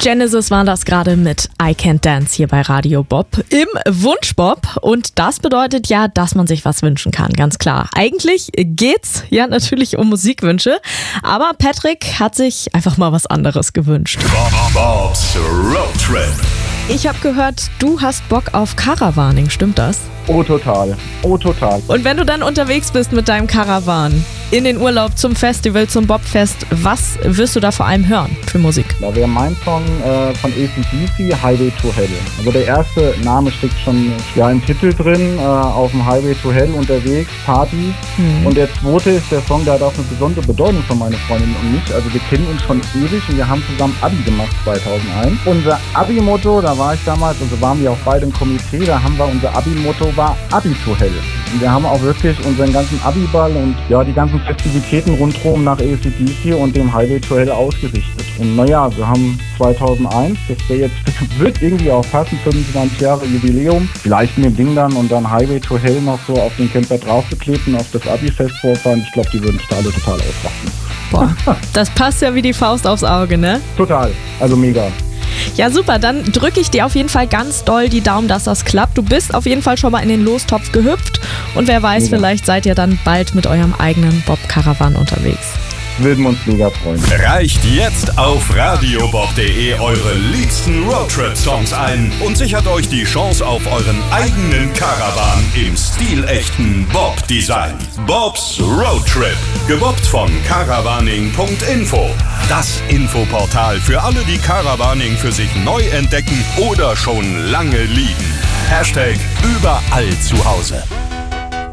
Genesis war das gerade mit I Can't Dance hier bei Radio Bob im Wunschbob. Und das bedeutet ja, dass man sich was wünschen kann, ganz klar. Eigentlich geht's ja natürlich um Musikwünsche, aber Patrick hat sich einfach mal was anderes gewünscht. Bob's Road Trip. Ich habe gehört, du hast Bock auf Caravaning, stimmt das? Oh, total. Oh, total. Und wenn du dann unterwegs bist mit deinem Caravan in den Urlaub, zum Festival, zum Bobfest, was wirst du da vor allem hören für Musik? Da wäre mein Song von AC/DC, Highway to Hell. Also der erste Name steckt schon im Titel drin, auf dem Highway to Hell unterwegs, Party. Und der zweite ist der Song, der hat auch eine besondere Bedeutung für meine Freundin und mich. Also wir kennen uns schon ewig und wir haben zusammen Abi gemacht 2001. Unser Abi-Motto, da war ich damals, also waren wir auch beide im Komitee, da haben wir unser Abi-Motto war Abi to Hell. Und wir haben auch wirklich unseren ganzen Abi-Ball und ja, die ganzen Festivitäten rundherum nach AC/DC und dem Highway to Hell ausgerichtet. Und naja, wir haben 2001, das wird irgendwie auch passen, 25 Jahre Jubiläum. Vielleicht mit dem Ding dann und dann Highway to Hell noch so auf den Camper draufgeklebt und auf das Abi-Fest vorfahren. Ich glaube, die würden da alle total ausrasten. Boah, das passt ja wie die Faust aufs Auge, ne? Total, also mega. Ja, super, dann drücke ich dir auf jeden Fall ganz doll die Daumen, dass das klappt. Du bist auf jeden Fall schon mal in den Lostopf gehüpft und wer weiß, vielleicht seid ihr dann bald mit eurem eigenen Bob-Caravan unterwegs. Würden wir uns mega freuen. Reicht jetzt auf radiobob.de eure liebsten Roadtrip-Songs ein und sichert euch die Chance auf euren eigenen Caravan im stilechten Bob-Design. Bob's Roadtrip, gebobbt von caravaning.info. Das Infoportal für alle, die Caravaning für sich neu entdecken oder schon lange lieben. #überall zu Hause.